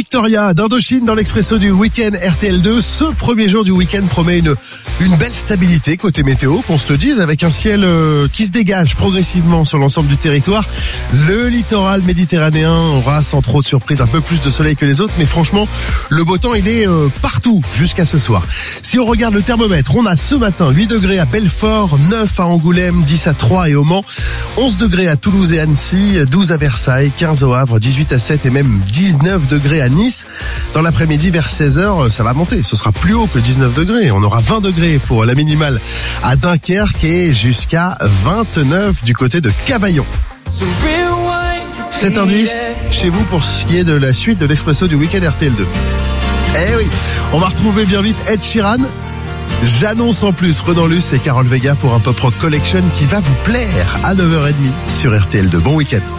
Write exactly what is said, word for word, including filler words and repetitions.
Victoria d'Indochine dans l'Expresso du week-end R T L deux. Ce premier jour du week-end promet une, une belle stabilité côté météo, qu'on se le dise, avec un ciel euh, qui se dégage progressivement sur l'ensemble du territoire. Le littoral méditerranéen aura sans trop de surprise un peu plus de soleil que les autres, mais franchement, le beau temps il est euh, partout jusqu'à ce soir. Si on regarde le thermomètre, on a ce matin huit degrés à Belfort, neuf à Angoulême, dix à Troyes et au Mans, onze degrés à Toulouse et Annecy, douze à Versailles, quinze au Havre, dix-huit à Sète et même dix-neuf degrés à Nice. Dans l'après-midi vers seize heures, ça va monter, ce sera plus haut que dix-neuf degrés. On aura vingt degrés pour la minimale à Dunkerque et jusqu'à vingt-neuf du côté de Cavaillon. Cet indice chez vous pour ce qui est de la suite de l'Expresso du week-end R T L deux. Eh oui, on va retrouver bien vite Ed Sheeran. J'annonce en plus Renan Luce et Carole Vega pour un Pop Rock Collection qui va vous plaire à neuf heures trente sur R T L deux. Bon week-end.